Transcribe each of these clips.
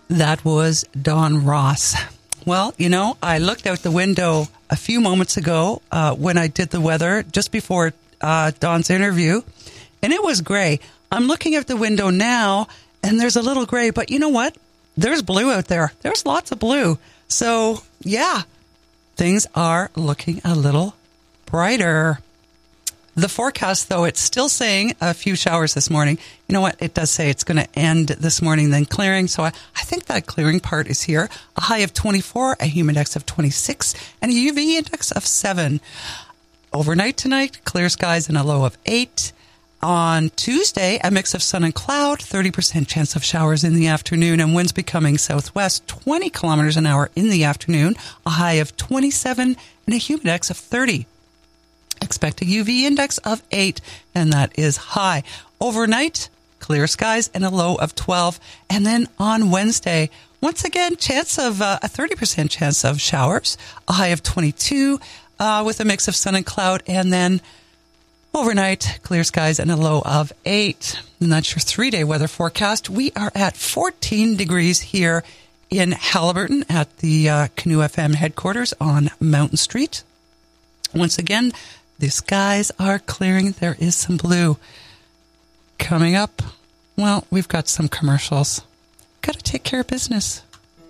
That was Don Ross. Well, you know, I looked out the window a few moments ago when I did the weather, just before Don's interview, and it was gray. I'm looking out the window now, and there's a little gray, but you know what? There's blue out there. There's lots of blue. So, yeah, things are looking a little brighter. The forecast, though, it's still saying a few showers this morning. You know what? It does say it's going to end this morning, then clearing. So I think that clearing part is here. A high of 24, a humidex of 26, and a UV index of 7. Overnight tonight, clear skies and a low of 8. On Tuesday, a mix of sun and cloud, 30% chance of showers in the afternoon, and winds becoming southwest, 20 kilometers an hour in the afternoon, a high of 27, and a humidex of 30. Expect a UV index of 8, and that is high. Overnight, clear skies and a low of 12. And then on Wednesday, once again, chance of a 30% chance of showers, a high of 22 with a mix of sun and cloud. And then overnight, clear skies and a low of 8. And that's your 3-day weather forecast. We are at 14 degrees here in Haliburton at the Canoe FM headquarters on Mountain Street. Once again, the skies are clearing. There is some blue. Coming up, well, we've got some commercials. Got to take care of business.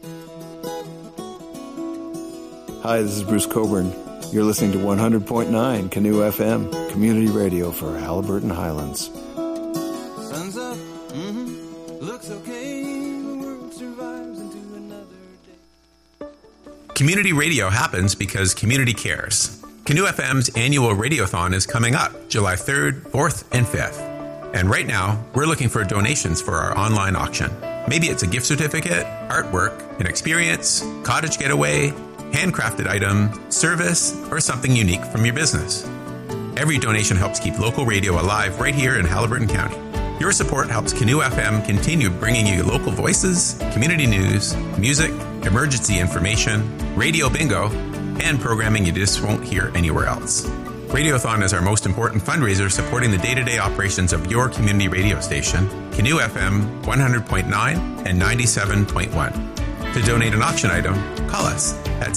Hi, this is Bruce Coburn. You're listening to 100.9 Canoe FM, community radio for Haliburton Highlands. Sun's up, looks okay, the world survives into another day. Community radio happens because community cares. Canoe FM's annual Radiothon is coming up July 3rd, 4th, and 5th. And right now, we're looking for donations for our online auction. Maybe it's a gift certificate, artwork, an experience, cottage getaway, handcrafted item, service, or something unique from your business. Every donation helps keep local radio alive right here in Haliburton County. Your support helps Canoe FM continue bringing you local voices, community news, music, emergency information, radio bingo, and programming you just won't hear anywhere else. Radiothon is our most important fundraiser supporting the day-to-day operations of your community radio station, Canoe FM 100.9 and 97.1. To donate an auction item, call us at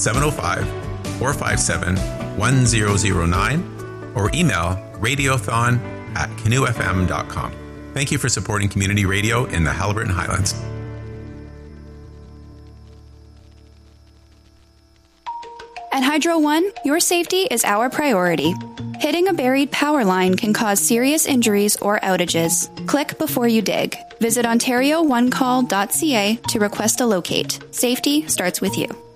705-457-1009 or email radiothon@canoefm.com. Thank you for supporting community radio in the Haliburton Highlands. At Hydro One, your safety is our priority. Hitting a buried power line can cause serious injuries or outages. Click before you dig. Visit OntarioOneCall.ca to request a locate. Safety starts with you.